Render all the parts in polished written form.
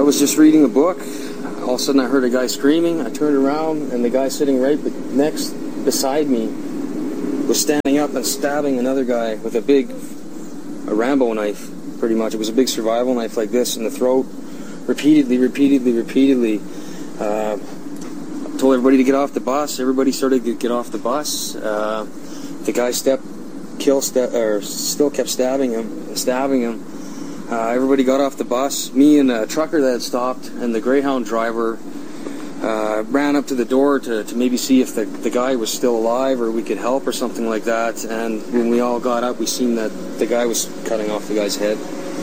was just reading a book. All of a sudden I heard a guy screaming. I turned around and the guy sitting right next beside me was standing up and stabbing another guy with a Rambo knife, pretty much. It was a big survival knife like this in the throat. Repeatedly. Told everybody to get off the bus. Everybody started to get off the bus. The guy still kept stabbing him. Everybody got off the bus. Me and a trucker that had stopped and the Greyhound driver ran up to the door to maybe see if the guy was still alive or we could help or something like that. And when we all got up, we seen that the guy was cutting off the guy's head.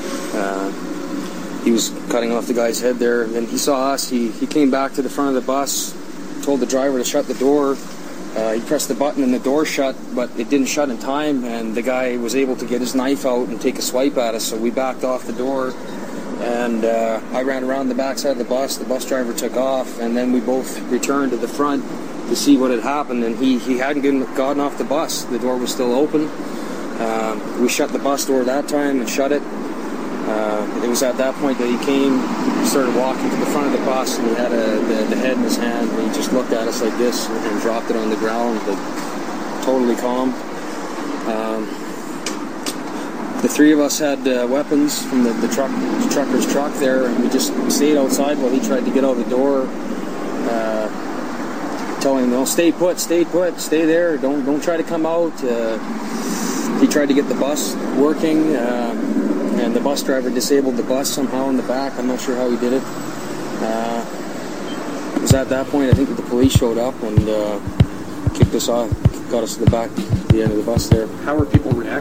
He was cutting off the guy's head there, and he saw us. He came back to the front of the bus, told the driver to shut the door. He pressed the button and the door shut, but it didn't shut in time, and the guy was able to get his knife out and take a swipe at us, so we backed off the door, and I ran around the back side of the bus driver took off, and then we both returned to the front to see what had happened, and he hadn't gotten off the bus. The door was still open. We shut the bus door that time and shut it. It was at that point that he started walking to the front of the bus, and he had the head in his hand, and he just looked at us like this and dropped it on the ground, like, totally calm. The three of us had weapons from the trucker's truck there, and we just stayed outside while he tried to get out the door, telling him, "No, stay put, stay there, don't try to come out." He tried to get the bus working, and the bus driver disabled the bus somehow in the back. I'm not sure how he did it. It was at that point, I think, that the police showed up and kicked us off, got us to the back, the end of the bus there. How were people reacting